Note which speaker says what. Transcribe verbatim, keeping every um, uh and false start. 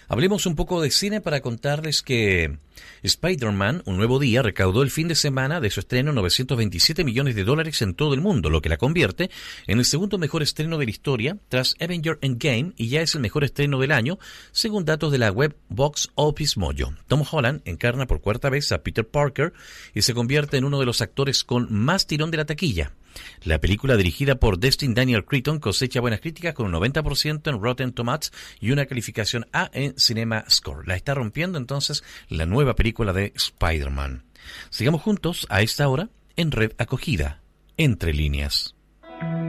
Speaker 1: Hablemos un poco de cine para contarles que Spider-Man, Un Nuevo Día, recaudó el fin de semana de su estreno novecientos veintisiete millones de dólares en todo el mundo, lo que la convierte en el segundo mejor estreno de la historia tras Avengers Endgame y ya es el mejor estreno del año, según datos de la web Box Office Mojo. Tom Holland encarna por cuarta vez a Peter Parker y se convierte en uno de los actores con más tirón de la taquilla. La película, dirigida por Destin Daniel Cretton, cosecha buenas críticas con un noventa por ciento en Rotten Tomatoes y una calificación A en Cinema Score. La está rompiendo entonces la nueva película de Spider-Man. Sigamos juntos a esta hora en Red Acogida, Entre Líneas.